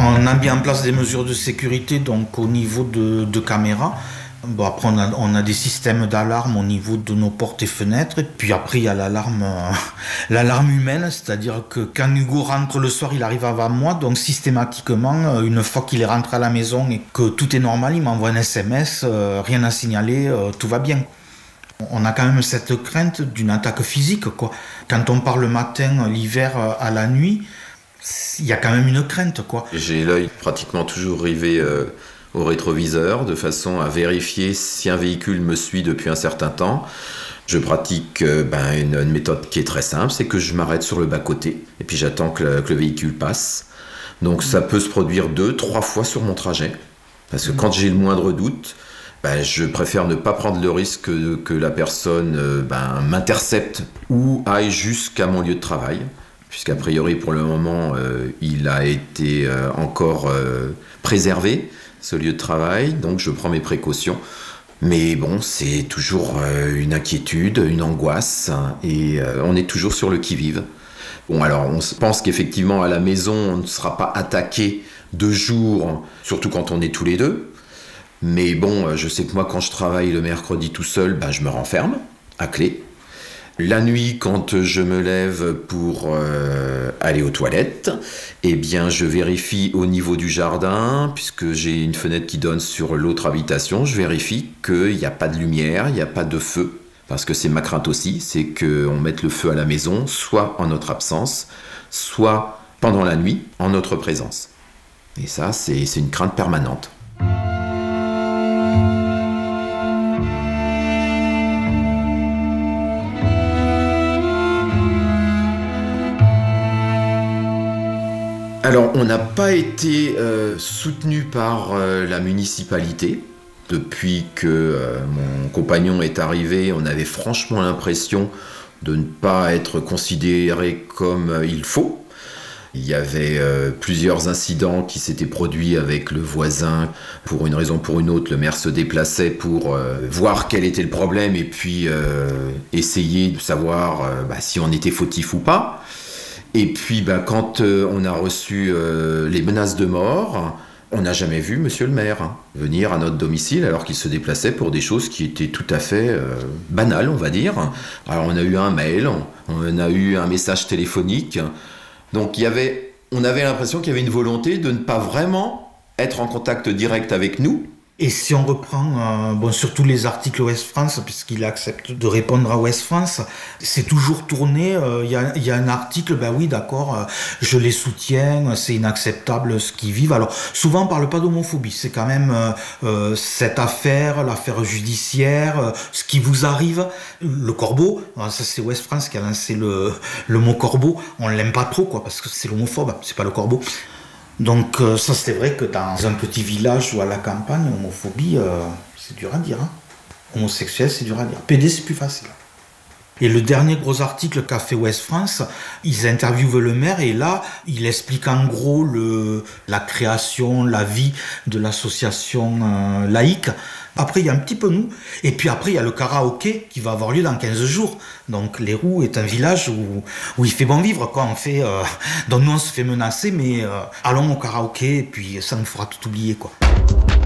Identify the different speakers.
Speaker 1: On a mis en place des mesures de sécurité donc au niveau de caméras. Bon, après, on a des systèmes d'alarme au niveau de nos portes et fenêtres. Et puis après, il y a l'alarme, l'alarme humaine, c'est-à-dire que quand Hugo rentre le soir, il arrive avant moi. Donc systématiquement, une fois qu'il est rentré à la maison et que tout est normal, il m'envoie un SMS, rien à signaler, tout va bien. On a quand même cette crainte d'une attaque physique, quoi. Quand on part le matin, l'hiver, à la nuit, il y a quand même une crainte, quoi.
Speaker 2: J'ai l'œil pratiquement toujours rivé au rétroviseur, de façon à vérifier si un véhicule me suit depuis un certain temps. Je pratique une méthode qui est très simple, c'est que je m'arrête sur le bas-côté et puis j'attends que le véhicule passe. Donc ça peut se produire 2-3 fois sur mon trajet, parce que quand j'ai le moindre doute, je préfère ne pas prendre le risque que la personne m'intercepte ou aille jusqu'à mon lieu de travail, puisqu'a priori pour le moment il a été encore préservé, ce lieu de travail, donc je prends mes précautions. Mais bon, c'est toujours une inquiétude, une angoisse, et on est toujours sur le qui-vive. Bon, alors on pense qu'effectivement à la maison, on ne sera pas attaqué de jour, surtout quand on est tous les deux. Mais bon, je sais que moi, quand je travaille le mercredi tout seul, je me renferme à clé. La nuit, quand je me lève pour aller aux toilettes, je vérifie au niveau du jardin, puisque j'ai une fenêtre qui donne sur l'autre habitation, je vérifie qu'il n'y a pas de lumière, il n'y a pas de feu, parce que c'est ma crainte aussi, c'est qu'on mette le feu à la maison, soit en notre absence, soit pendant la nuit, en notre présence. Et ça, c'est une crainte permanente. Alors, on n'a pas été soutenu par la municipalité. Depuis que mon compagnon est arrivé, on avait franchement l'impression de ne pas être considéré comme il faut. Il y avait plusieurs incidents qui s'étaient produits avec le voisin. Pour une raison ou pour une autre, le maire se déplaçait pour voir quel était le problème et puis essayer de savoir si on était fautif ou pas. Et puis quand on a reçu les menaces de mort, on n'a jamais vu monsieur le maire venir à notre domicile alors qu'il se déplaçait pour des choses qui étaient tout à fait banales, on va dire. Alors on a eu un mail, on a eu un message téléphonique. Donc on avait l'impression qu'il y avait une volonté de ne pas vraiment être en contact direct avec nous.
Speaker 1: Et si on reprend surtout les articles Ouest France, puisqu'il accepte de répondre à Ouest France, c'est toujours tourné, il y a un article, oui d'accord, je les soutiens, c'est inacceptable ce qu'ils vivent. Alors souvent on parle pas d'homophobie, c'est quand même cette affaire, l'affaire judiciaire, ce qui vous arrive, le corbeau, ça c'est Ouest France qui a lancé le mot corbeau, on l'aime pas trop parce que c'est l'homophobe, c'est pas le corbeau. Donc ça c'est vrai que dans un petit village ou à la campagne, homophobie, c'est dur à dire. Homosexuel, c'est dur à dire. PD, c'est plus facile. Et le dernier gros article qu'a fait Ouest France, ils interviewent le maire et là, il explique en gros la création, la vie de l'association laïque. Après, il y a un petit peu nous. Et puis après, il y a le karaoké qui va avoir lieu dans 15 jours. Donc, Les Roux est un village où il fait bon vivre, quoi. Donc, nous, on se fait menacer, mais allons au karaoké et puis ça nous fera tout oublier, quoi.